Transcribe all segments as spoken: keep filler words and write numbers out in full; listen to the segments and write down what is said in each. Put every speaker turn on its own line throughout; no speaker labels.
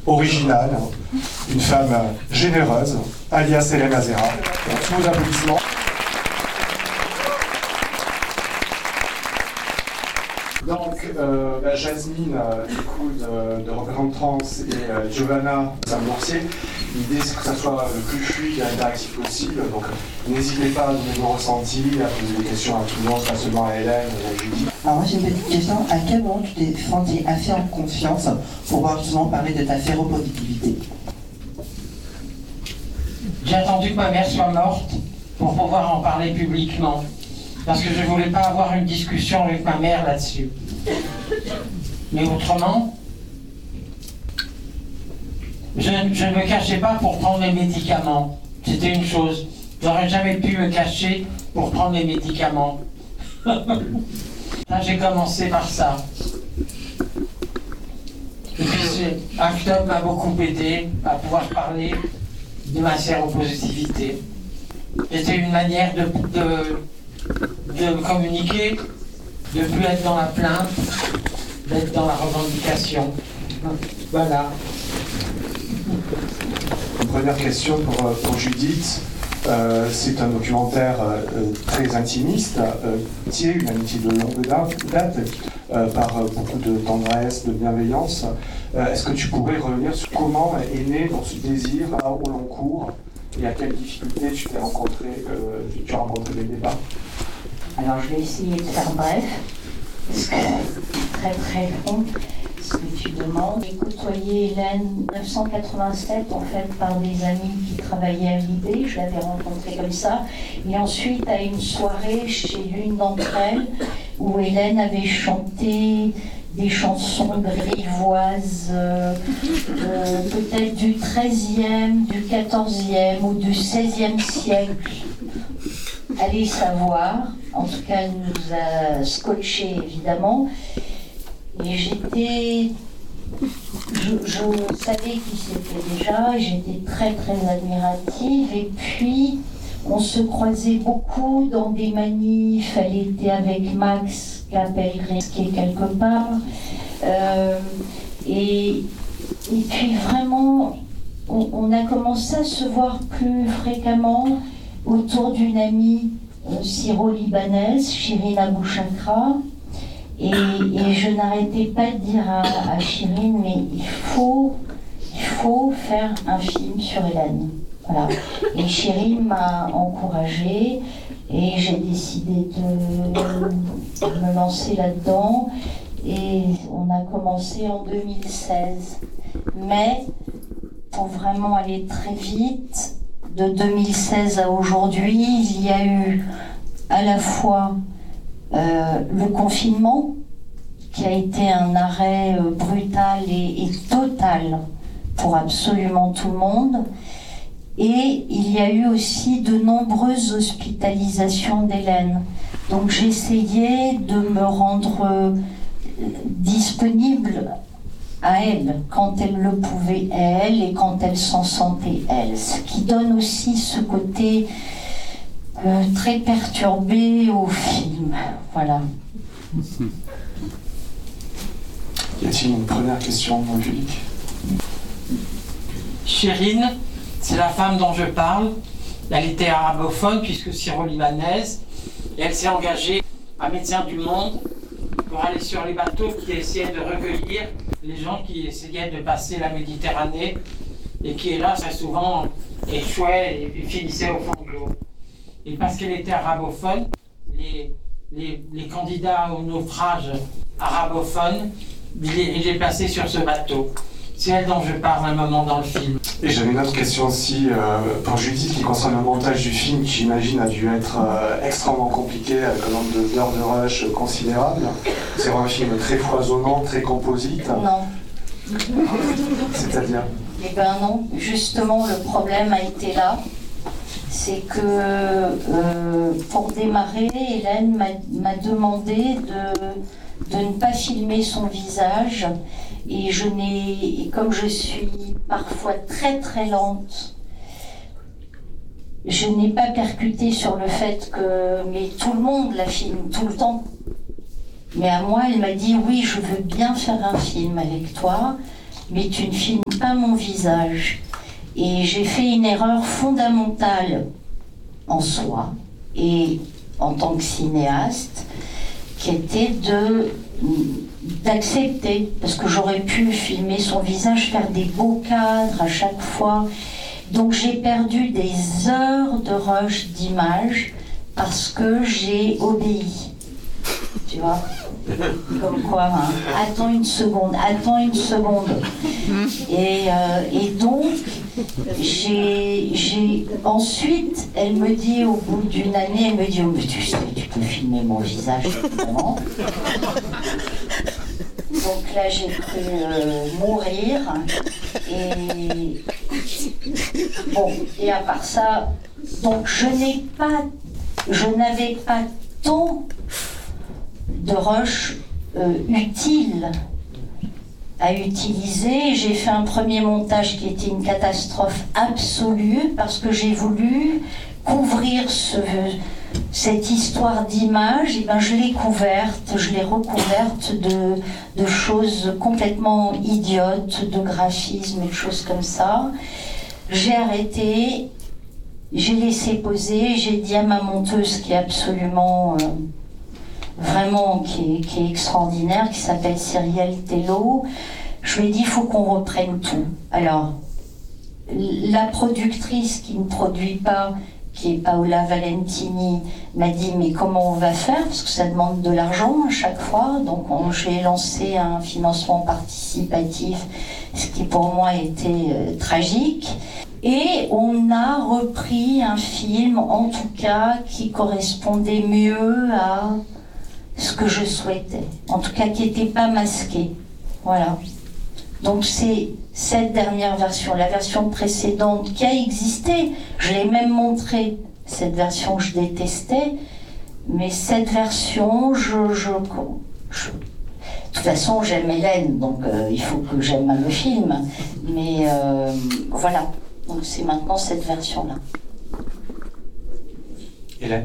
originale, une femme généreuse, alias Hélène Azera. Donc, tous vos applaudissements. Donc, euh, bah, Jasmine, euh, du coup, de, de Représente Trans et euh, Giovanna Samourcier, l'idée c'est que ça soit le plus fluide et interactif possible. Donc, n'hésitez pas à donner vos ressentis, à poser des questions à tout le monde, pas seulement à Hélène ou à Julie.
Alors, moi j'ai une petite question. À quel moment tu t'es senti assez en confiance pour pouvoir justement parler de ta séropositivité?
J'ai attendu que ma mère soit morte pour pouvoir en parler publiquement. Parce que je ne voulais pas avoir une discussion avec ma mère là-dessus. Mais autrement, je, je ne me cachais pas pour prendre mes médicaments. C'était une chose. J'aurais jamais pu me cacher pour prendre mes médicaments. Là, j'ai commencé par ça. Et puis, Actum m'a beaucoup aidé à pouvoir parler de ma séropositivité. C'était une manière de... de de communiquer, de ne plus être dans la plainte, d'être dans la revendication. Voilà.
Une première question pour, pour Judith. Euh, c'est un documentaire euh, très intimiste, euh, qui est une amitié de longue date, euh, par euh, beaucoup de tendresse, de bienveillance. Euh, est-ce que tu pourrais revenir sur comment est né dans ce désir là, au long cours et à quelles difficultés tu t'es rencontré, euh, tu as rencontré les débats?
Alors je vais essayer de faire bref, parce que c'est très très long ce que tu demandes. J'ai côtoyé Hélène en mille neuf cent quatre-vingt-sept en fait par des amis qui travaillaient à l'I B, je l'avais rencontrée comme ça. Et ensuite à une soirée chez l'une d'entre elles où Hélène avait chanté des chansons grivoises, euh, euh, peut-être du treizième, du quatorzième ou du seizième siècle. Allez savoir, en tout cas elle nous a scotché évidemment, et j'étais, je, je savais qui c'était déjà, j'étais très très admirative, et puis on se croisait beaucoup dans des manifs, elle était avec Max Capelgris qui est quelque part, euh, et, et puis vraiment on, on a commencé à se voir plus fréquemment autour d'une amie euh, syro-libanaise, Shirin Abou Chakra, et, et je n'arrêtais pas de dire à, à Shirin, mais il faut, il faut faire un film sur Hélène. Voilà. Et Shirin m'a encouragée et j'ai décidé de, de me lancer là-dedans. Et on a commencé en deux mille seize. Mais pour vraiment aller très vite, de deux mille seize à aujourd'hui, il y a eu à la fois euh, le confinement, qui a été un arrêt euh, brutal et, et total pour absolument tout le monde, et il y a eu aussi de nombreuses hospitalisations d'Hélène. Donc j'essayais de me rendre euh, disponible à elle, quand elle le pouvait elle et quand elle s'en sentait elle. Ce qui donne aussi ce côté euh, très perturbé au film. Voilà.
Y a-t-il une première question, Angélique?
Shirin, c'est la femme dont je parle. Elle était arabophone puisque syro-libanaise. Et elle s'est engagée à Médecins du Monde pour aller sur les bateaux qui essayaient de recueillir les gens qui essayaient de passer la Méditerranée et qui, hélas, très souvent échouaient et finissaient au fond de l'eau. Et parce qu'elle était arabophone, les, les, les candidats au naufrage arabophones, il les, il les plaçait sur ce bateau. C'est elle dont je parle un moment dans le film.
Et j'avais une autre question aussi euh, pour Judith qui concerne le montage du film, qui j'imagine a dû être euh, extrêmement compliqué, avec un nombre d'heures de rush considérable. C'est un film très foisonnant, très composite.
Non.
C'est-à-dire?
Eh ben non, justement le problème a été là. C'est que euh, pour démarrer, Hélène m'a demandé de, de ne pas filmer son visage. Et je n'ai, comme je suis parfois très très lente, je n'ai pas percuté sur le fait que, mais tout le monde la filme tout le temps. Mais à moi, elle m'a dit oui, je veux bien faire un film avec toi, mais tu ne filmes pas mon visage. Et j'ai fait une erreur fondamentale en soi et en tant que cinéaste, qui était de d'accepter, parce que j'aurais pu filmer son visage, faire des beaux cadres à chaque fois. Donc j'ai perdu des heures de rush d'images parce que j'ai obéi. Tu vois, comme quoi, hein. Attends une seconde, attends une seconde. Et, euh, et donc, j'ai, j'ai... ensuite, elle me dit, au bout d'une année, elle me dit, oh, mais tu sais, tu peux filmer mon visage, évidemment. Donc là, j'ai cru euh, mourir. Et bon, et à part ça, donc je n'ai pas, je n'avais pas tant de rush euh, utile à utiliser. J'ai fait un premier montage qui était une catastrophe absolue parce que j'ai voulu couvrir ce, cette histoire d'image. Et ben je l'ai couverte, je l'ai recouverte de, de choses complètement idiotes, de graphismes et de choses comme ça. J'ai arrêté, j'ai laissé poser, j'ai dit à ma monteuse qui est absolument... Euh, vraiment qui est, qui est extraordinaire, qui s'appelle Cyrielle Tello, je lui ai dit il faut qu'on reprenne tout. Alors, la productrice qui ne produit pas, qui est Paola Valentini, m'a dit mais comment on va faire, parce que ça demande de l'argent à chaque fois, donc on, j'ai lancé un financement participatif, ce qui pour moi était euh, tragique. Et on a repris un film, en tout cas, qui correspondait mieux à ce que je souhaitais, en tout cas qui n'était pas masqué. Voilà. Donc c'est cette dernière version, la version précédente qui a existé, je l'ai même montrée, cette version que je détestais, mais cette version, je... je, je de toute façon, j'aime Hélène, donc euh, il faut que j'aime le film, mais euh, voilà, donc c'est maintenant cette version-là.
Hélène ?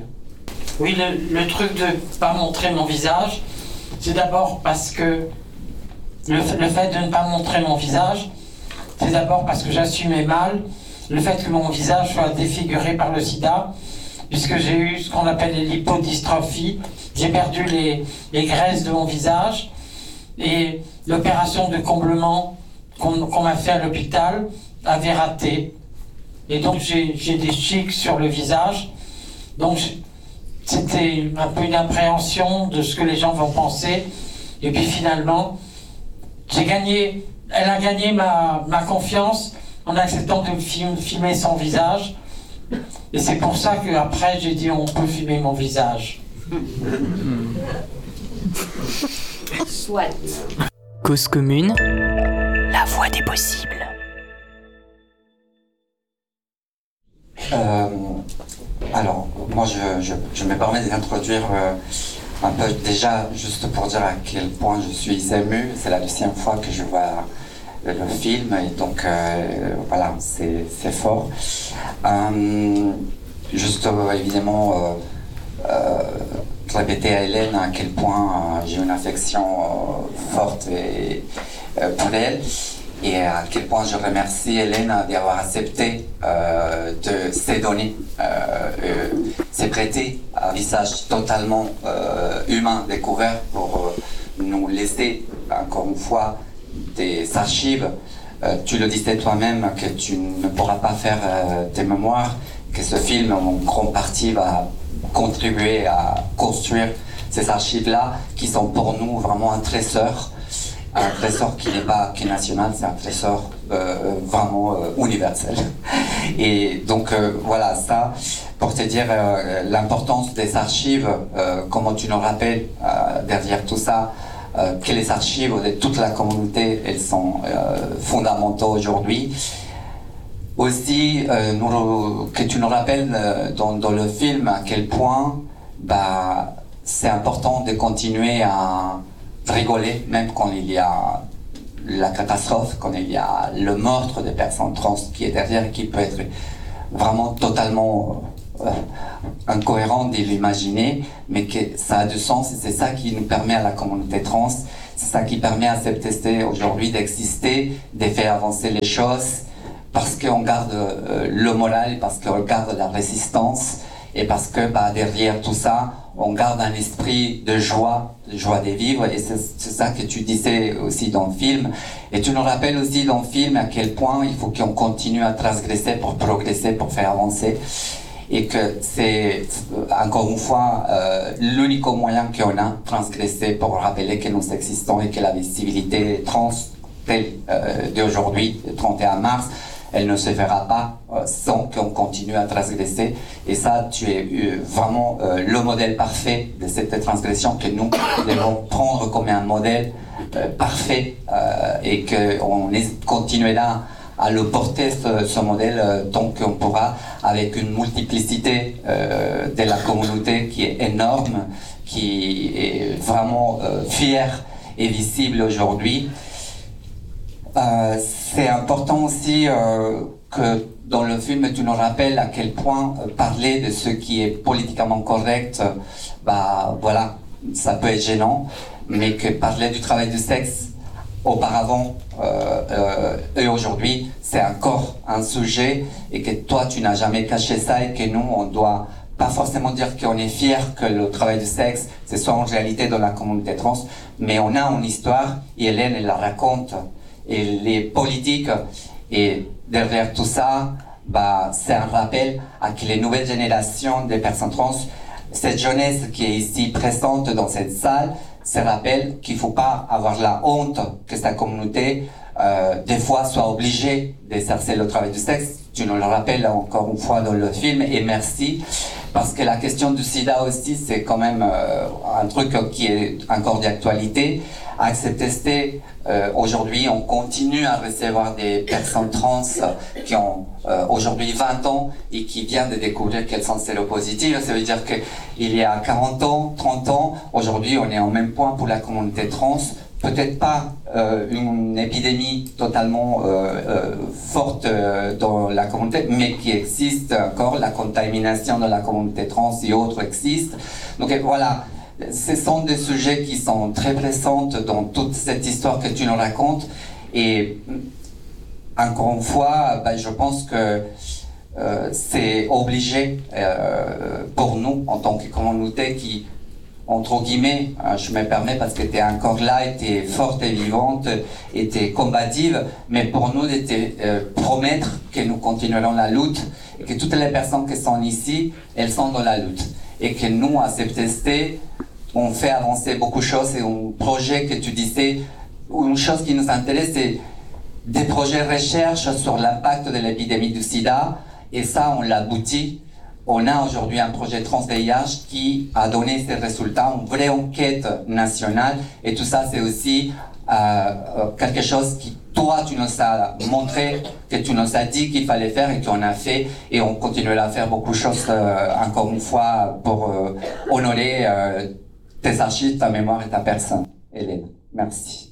Oui, le, le truc de ne pas montrer mon visage, c'est d'abord parce que le, le fait de ne pas montrer mon visage, c'est d'abord parce que j'assumais mal le fait que mon visage soit défiguré par le sida, puisque j'ai eu ce qu'on appelle les lipodystrophies, j'ai perdu les, les graisses de mon visage, et l'opération de comblement qu'on, qu'on m'a fait à l'hôpital avait raté. Et donc j'ai, j'ai des chics sur le visage, donc c'était un peu une appréhension de ce que les gens vont penser. Et puis finalement, j'ai gagné, elle a gagné ma, ma confiance en acceptant de me film, filmer son visage. Et c'est pour ça qu'après, j'ai dit on peut filmer mon visage.
Soit.
Cause commune, la voie des possibles.
Euh, alors, moi je, je, je me permets d'introduire euh, un peu, déjà juste pour dire à quel point je suis ému. C'est la deuxième fois que je vois le, le film et donc euh, voilà, c'est, c'est fort. Euh, juste euh, évidemment euh, euh, répéter à Hélène à quel point euh, j'ai une affection euh, forte et, euh, pour elle. Et à quel point je remercie Hélène d'avoir accepté euh, de s'édonner, euh, euh, s'est prêté un visage totalement euh, humain découvert pour euh, nous laisser encore une fois des archives. Euh, tu le disais toi-même que tu ne pourras pas faire euh, tes mémoires, que ce film en grande partie va contribuer à construire ces archives-là qui sont pour nous vraiment un trésor. Un trésor qui n'est pas qui est national, c'est un trésor euh, vraiment euh, universel. Et donc euh, voilà, ça, pour te dire euh, l'importance des archives, euh, comment tu nous rappelles euh, derrière tout ça, euh, que les archives de toute la communauté, elles sont euh, fondamentaux aujourd'hui. Aussi, euh, nous, que tu nous rappelles euh, dans, dans le film à quel point bah, c'est important de continuer à rigoler, même quand il y a la catastrophe, quand il y a le meurtre des personnes trans qui est derrière, qui peut être vraiment totalement euh, incohérent de l'imaginer, mais que ça a du sens et c'est ça qui nous permet à la communauté trans, C'est ça qui permet à CEPTST aujourd'hui d'exister, de faire avancer les choses, parce qu'on garde euh, le moral, parce qu'on garde la résistance, et parce que bah, derrière tout ça, on garde un esprit de joie, de joie de vivre, et c'est ça que tu disais aussi dans le film. Et tu nous rappelles aussi dans le film à quel point il faut qu'on continue à transgresser pour progresser, pour faire avancer. Et que c'est, encore une fois, euh, l'unique moyen qu'on a, transgresser pour rappeler que nous existons et que la visibilité trans telle euh, d'aujourd'hui, le trente et un mars, elle ne se fera pas euh, sans qu'on continue à transgresser. Et ça, tu es euh, vraiment euh, le modèle parfait de cette transgression que nous devons prendre comme un modèle euh, parfait euh, et qu'on continuera à le porter ce, ce modèle euh, tant qu'on pourra, avec une multiplicité euh, de la communauté qui est énorme, qui est vraiment euh, fière et visible aujourd'hui. Euh, c'est important aussi euh, que dans le film tu nous rappelles à quel point euh, parler de ce qui est politiquement correct, euh, bah voilà, ça peut être gênant, mais que parler du travail du sexe auparavant euh, euh, et aujourd'hui c'est encore un sujet, et que toi tu n'as jamais caché ça, et que nous on doit pas forcément dire qu'on est fier que le travail du sexe ce soit en réalité dans la communauté trans, mais on a une histoire et Hélène elle la raconte. Et les politiques, et derrière tout ça, bah, c'est un rappel à que les nouvelles générations de personnes trans, cette jeunesse qui est ici présente dans cette salle, se rappelle qu'il ne faut pas avoir la honte que sa communauté, euh, des fois, soit obligée d'exercer le travail du sexe. Tu nous le rappelles encore une fois dans le film, et merci. Parce que la question du sida aussi, c'est quand même euh, un truc qui est encore d'actualité. À CEPTST, euh, aujourd'hui, on continue à recevoir des personnes trans qui ont euh, aujourd'hui vingt ans et qui viennent de découvrir qu'elles sont séropositives. Ça veut dire qu'il y a quarante ans, trente ans, aujourd'hui, on est au même point pour la communauté trans. Peut-être pas euh, une épidémie totalement euh, euh, forte euh, dans la communauté, mais qui existe encore. La contamination de la communauté trans et autres existent. Donc voilà, ce sont des sujets qui sont très présents dans toute cette histoire que tu nous racontes. Et encore une fois, ben, je pense que euh, c'est obligé euh, pour nous, en tant que communauté qui, entre guillemets, je me permets parce que tu es encore là, et tu es forte et vivante, et tu es combative, mais pour nous de te euh, promettre que nous continuerons la lutte, et que toutes les personnes qui sont ici, elles sont dans la lutte. Et que nous, à CEPTST, on fait avancer beaucoup de choses, et un projet que tu disais, une chose qui nous intéresse, c'est des projets de recherche sur l'impact de l'épidémie du sida, et ça, on l'aboutit. On a aujourd'hui un projet Trans V I H qui a donné ses résultats, une vraie enquête nationale, et tout ça c'est aussi euh, quelque chose qui, toi, tu nous as montré, que tu nous as dit qu'il fallait faire et qu'on a fait, et on continuera à faire beaucoup de choses euh, encore une fois pour euh, honorer euh, tes archives, ta mémoire et ta personne. Hélène, merci.